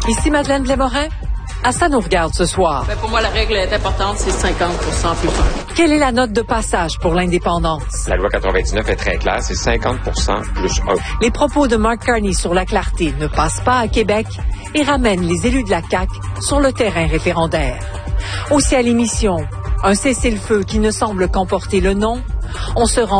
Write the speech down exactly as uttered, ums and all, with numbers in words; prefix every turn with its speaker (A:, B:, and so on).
A: Ici Madeleine Blais-Morin. À Ça nous regarde ce soir.
B: Ben pour moi, la règle est importante, c'est cinquante pour cent plus un.
A: Quelle est la note de passage pour l'indépendance?
C: La loi quatre-vingt-dix-neuf est très claire, c'est cinquante pour cent plus un.
A: Les propos de Mark Carney sur la clarté ne passent pas à Québec et ramènent les élus de la C A Q sur le terrain référendaire. Aussi à l'émission, un cessez-le-feu qui ne semble qu'emporter le non. On se rend